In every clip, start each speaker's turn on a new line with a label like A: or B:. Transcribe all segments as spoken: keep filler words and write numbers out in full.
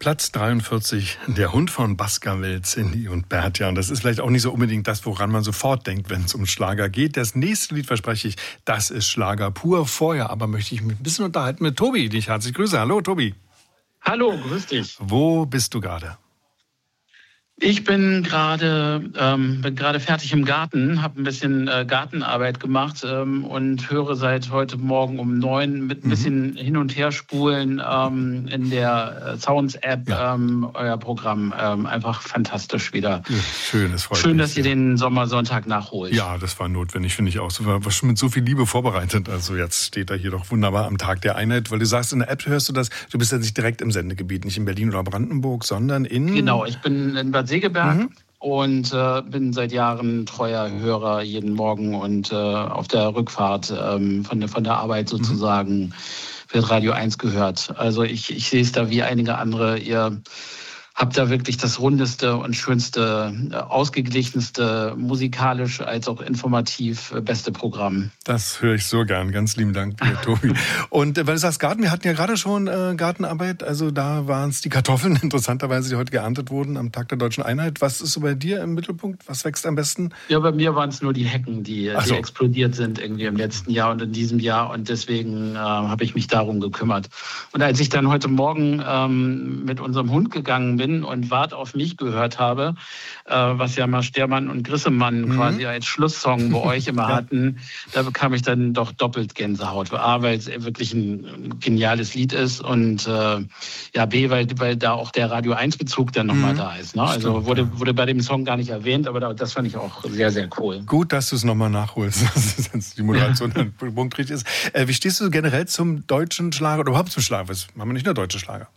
A: Platz dreiundvierzig, der Hund von Baskerville, Cindy und Bert. Ja, und das ist vielleicht auch nicht so unbedingt das, woran man sofort denkt, wenn es um Schlager geht. Das nächste Lied, verspreche ich, das ist Schlager pur. Vorher aber möchte ich mich ein bisschen unterhalten mit Tobi, den ich herzlich grüße. Hallo, Tobi.
B: Hallo, grüß dich.
A: Wo bist du gerade?
B: Ich bin gerade ähm, bin gerade fertig im Garten, habe ein bisschen äh, Gartenarbeit gemacht ähm, und höre seit heute Morgen um neun mit ein bisschen mhm. hin und her spulen ähm, in der äh, Sounds-App ja. ähm, euer Programm. Ähm, einfach fantastisch wieder.
A: Ja, schön, das freut
B: Schön,
A: mich,
B: dass ihr
A: ja.
B: den Sommersonntag nachholt.
A: Ja, das war notwendig, finde ich auch. Das war schon mit so viel Liebe vorbereitet. Also jetzt steht er hier doch wunderbar am Tag der Einheit, weil du sagst, in der App hörst du das, du bist ja nicht direkt im Sendegebiet, nicht in Berlin oder Brandenburg, sondern in...
B: Genau, ich bin in Bad Segeberg mhm. und äh, bin seit Jahren treuer Hörer jeden Morgen und äh, auf der Rückfahrt ähm, von, der, von der Arbeit sozusagen mhm. wird Radio eins gehört. Also ich, ich sehe es da wie einige andere. Ihr habt da wirklich das rundeste und schönste, ausgeglichenste, musikalisch als auch informativ beste Programm.
A: Das höre ich so gern. Ganz lieben Dank dir, Tobi. Und äh, weil du sagst Garten, wir hatten ja gerade schon äh, Gartenarbeit. Also da waren es die Kartoffeln, interessanterweise, die heute geerntet wurden am Tag der Deutschen Einheit. Was ist so bei dir im Mittelpunkt? Was wächst am besten?
B: Ja, bei mir waren es nur die Hecken, die,
A: so.
B: die explodiert sind irgendwie im letzten Jahr und in diesem Jahr. Und deswegen äh, habe ich mich darum gekümmert. Und als ich dann heute Morgen ähm, mit unserem Hund gegangen bin, und Wart auf mich gehört habe, äh, was ja mal Stermann und Grissemann mhm. quasi als Schlusssong bei euch immer ja. hatten, da bekam ich dann doch doppelt Gänsehaut. A, weil es wirklich ein geniales Lied ist und äh, ja, B, weil, weil da auch der Radio eins Bezug dann nochmal mhm. da ist. Ne? Also Stimmt, wurde, ja. wurde bei dem Song gar nicht erwähnt, aber das fand ich auch sehr, sehr cool.
A: Gut, dass du es nochmal nachholst, dass die Moderation dann punktrig ist. Äh, wie stehst du generell zum deutschen Schlager oder überhaupt zum Schlager? Was haben wir nicht nur deutsche Schlager?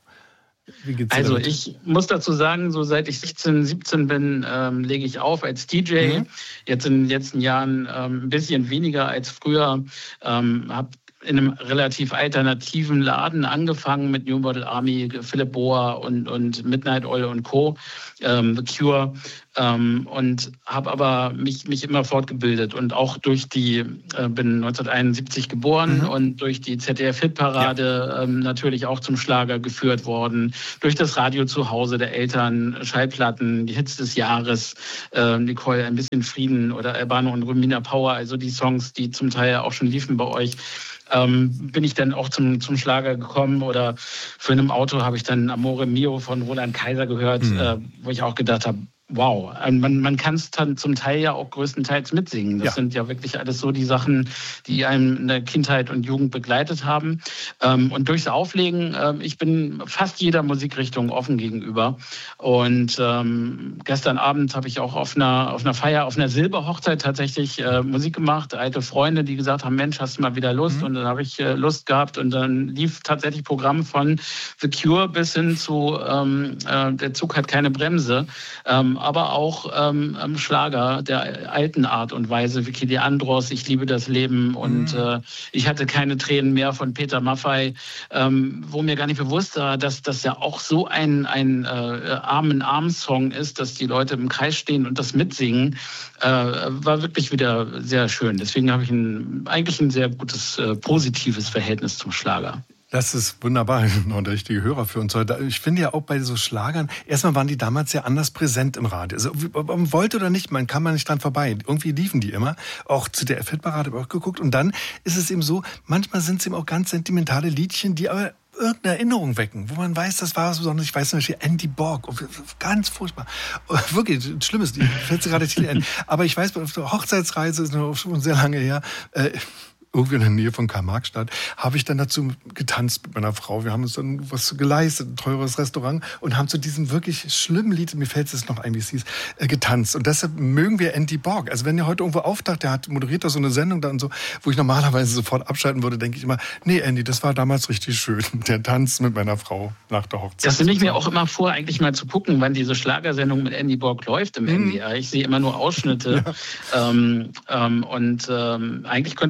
B: Also ich muss dazu sagen, so seit ich sechzehn, siebzehn bin, ähm, lege ich auf als D J. Mhm. Jetzt in den letzten Jahren ähm, ein bisschen weniger als früher. Ähm, habe in einem relativ alternativen Laden angefangen mit New Model Army, Philipp Boa und, und Midnight Oil und Co., ähm, The Cure. Ähm, und habe aber mich, mich immer fortgebildet und auch durch die, äh, bin neunzehnhunderteinundsiebzig geboren mhm. und durch die Z D F-Hitparade ja. ähm, natürlich auch zum Schlager geführt worden, durch das Radio zu Hause der Eltern, Schallplatten, die Hits des Jahres, äh, Nicole, ein bisschen Frieden oder Albano und Romina Power, also die Songs, die zum Teil auch schon liefen bei euch. Ähm, bin ich dann auch zum, zum Schlager gekommen oder für einem Auto habe ich dann Amore Mio von Roland Kaiser gehört, mhm. äh, wo ich auch gedacht habe, wow, man, man kann es dann zum Teil ja auch größtenteils mitsingen. Das ja. sind ja wirklich alles so die Sachen, die einem in der Kindheit und Jugend begleitet haben. Ähm, und durchs Auflegen, äh, ich bin fast jeder Musikrichtung offen gegenüber. Und ähm, gestern Abend habe ich auch auf einer, auf einer Feier, auf einer Silberhochzeit tatsächlich äh, Musik gemacht. Alte Freunde, die gesagt haben, Mensch, hast du mal wieder Lust? Mhm. Und dann habe ich äh, Lust gehabt und dann lief tatsächlich Programm von The Cure bis hin zu ähm, äh, Der Zug hat keine Bremse. Ähm, aber auch ähm, Schlager der alten Art und Weise, Vicky Leandros, Ich liebe das Leben und mhm. äh, Ich hatte keine Tränen mehr von Peter Maffay, ähm, wo mir gar nicht bewusst war, dass das ja auch so ein, ein äh, Arm-in-Arm-Song ist, dass die Leute im Kreis stehen und das mitsingen, äh, war wirklich wieder sehr schön. Deswegen habe ich ein, eigentlich ein sehr gutes, äh, positives Verhältnis zum Schlager.
A: Das ist wunderbar, genau, der richtige Hörer für uns heute. Ich finde ja auch bei so Schlagern, erstmal waren die damals ja anders präsent im Radio. Also, ob man wollte oder nicht, man kam man nicht dran vorbei. Irgendwie liefen die immer. Auch zu der F-Hit-Parade habe ich auch geguckt. Und dann ist es eben so, manchmal sind es eben auch ganz sentimentale Liedchen, die aber irgendeine Erinnerung wecken, wo man weiß, das war was Besonderes. Ich weiß zum Beispiel Andy Borg, ganz furchtbar. Wirklich, Schlimmes, fällt mir gerade Titel ein. Aber ich weiß, auf der Hochzeitsreise, ist noch schon sehr lange her, äh, irgendwie in der Nähe von Karl-Marx-Stadt, habe ich dann dazu getanzt mit meiner Frau. Wir haben uns dann was geleistet, ein teures Restaurant und haben zu diesem wirklich schlimmen Lied, mir fällt es noch ein, wie es hieß, äh, getanzt. Und deshalb mögen wir Andy Borg. Also wenn der heute irgendwo auftaucht, der hat moderiert da so eine Sendung dann so, wo ich normalerweise sofort abschalten würde, denke ich immer, nee Andy, das war damals richtig schön. Der Tanz mit meiner Frau nach der Hochzeit.
B: Das nehme ich mir auch immer vor, eigentlich mal zu gucken, wann diese Schlagersendung mit Andy Borg läuft im mhm. N D R. Ich sehe immer nur Ausschnitte. Ja. Ähm, ähm, und ähm, eigentlich könnte man das mal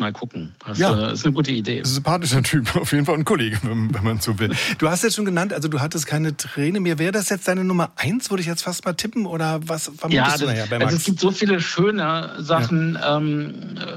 B: mal gucken. Das
A: ja.
B: ist eine gute Idee.
A: Sympathischer Typ, auf jeden Fall ein Kollege, wenn, wenn man so will. Du hast jetzt schon genannt, also du hattest keine Träne mehr. Wäre das jetzt deine Nummer eins? Würde ich jetzt fast mal tippen? Oder was vermutest
B: ja,
A: du nachher
B: bei Max? Also es gibt so viele schöne Sachen. Ja. Ähm,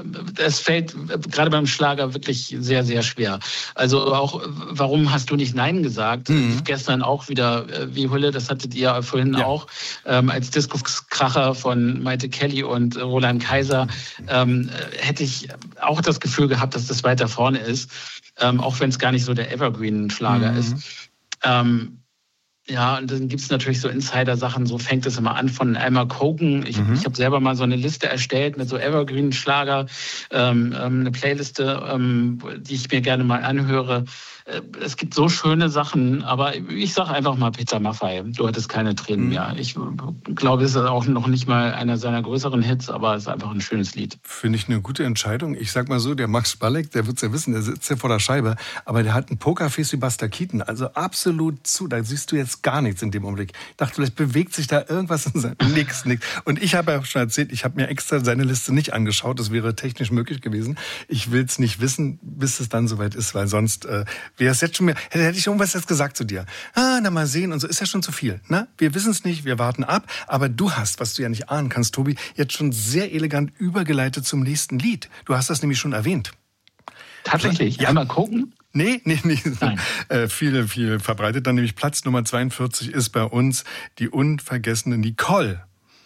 B: es fällt gerade beim Schlager wirklich sehr, sehr schwer. Also auch, warum hast du nicht Nein gesagt? Mhm. Gestern auch wieder wie Hulle, das hattet ihr vorhin ja. auch, ähm, als Disco-Kracher von Maite Kelly und Roland Kaiser, ähm, hätte ich auch das Gefühl gehabt, dass das weiter vorne ist, ähm, auch wenn es gar nicht so der Evergreen-Schlager mhm. ist. Ähm, ja, und dann gibt es natürlich so Insider-Sachen, so fängt es immer an von Alma Cogan. Ich, mhm. ich habe selber mal so eine Liste erstellt mit so Evergreen-Schlager, ähm, eine Playliste, ähm, die ich mir gerne mal anhöre. Es gibt so schöne Sachen, aber ich sage einfach mal Peter Maffay, du hattest keine Tränen mehr. Ich glaube, es ist auch noch nicht mal einer seiner größeren Hits, aber es ist einfach ein schönes Lied.
A: Finde ich eine gute Entscheidung. Ich sag mal so, der Max Spalleck, der wird es ja wissen, der sitzt ja vor der Scheibe, aber der hat ein Pokerface wie Buster Keaton, also absolut zu. Da siehst du jetzt gar nichts in dem Augenblick. Ich dachte, vielleicht bewegt sich da irgendwas in seinem... Nix, nix. Und ich habe ja schon erzählt, ich habe mir extra seine Liste nicht angeschaut, das wäre technisch möglich gewesen. Ich will es nicht wissen, bis es dann soweit ist, weil sonst... Äh, wäre es jetzt schon mehr, hätte, hätte ich irgendwas jetzt gesagt zu dir. Ah, na mal sehen und so, ist ja schon zu viel. Ne? Wir wissen es nicht, wir warten ab, aber du hast, was du ja nicht ahnen kannst, Tobi, jetzt schon sehr elegant übergeleitet zum nächsten Lied. Du hast das nämlich schon erwähnt.
B: Tatsächlich? Ja. Einmal gucken?
A: Nee, nee, nee. Äh, viel, viel verbreitet. Dann nämlich Platz Nummer zweiundvierzig ist bei uns die unvergessene Nicole.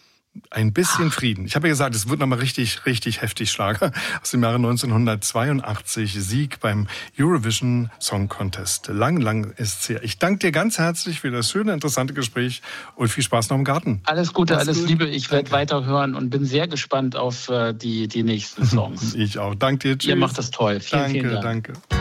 A: Ein bisschen Frieden. Ich habe ja gesagt, es wird nochmal richtig, richtig heftig Schlager. Aus dem Jahre neunzehnhundertzweiundachtzig, Sieg beim Eurovision Song Contest. Lang, lang ist's her. Ich danke dir ganz herzlich für das schöne, interessante Gespräch und viel Spaß noch im Garten.
B: Alles Gute, Mach's alles gut. Liebe. Ich werde weiterhören und bin sehr gespannt auf äh, die, die nächsten Songs.
A: Ich auch. Danke dir. Tschüss.
B: Ihr macht das toll. Vielen,
A: danke,
B: vielen Dank.
A: Danke, danke.